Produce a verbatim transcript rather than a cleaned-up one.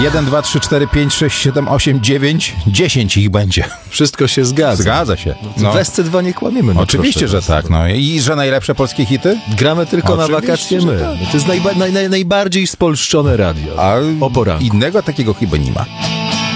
jeden, dwa, trzy, cztery, pięć, sześć, siedem, osiem, dziewięć, dziesięć ich będzie. Wszystko się zgadza. Zgadza się. No. W S C dwa nie kłamiemy. No Oczywiście, proszę że was. tak. No. I że najlepsze polskie hity? Gramy tylko Oczywiście, na wakacje że my. tak. To jest najba- naj- naj- najbardziej spolszczone radio. A O poranku. innego takiego chyba nie ma.